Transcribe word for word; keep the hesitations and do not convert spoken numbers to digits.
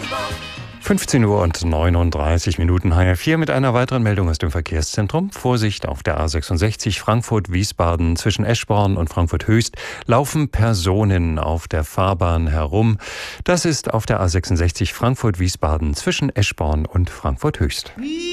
fünfzehn Uhr und neununddreißig Minuten H R vier mit einer weiteren Meldung aus dem Verkehrszentrum. Vorsicht auf der A sechsundsechzig Frankfurt-Wiesbaden zwischen Eschborn und Frankfurt-Höchst laufen Personen auf der Fahrbahn herum. Das ist auf der A sechsundsechzig Frankfurt-Wiesbaden zwischen Eschborn und Frankfurt-Höchst.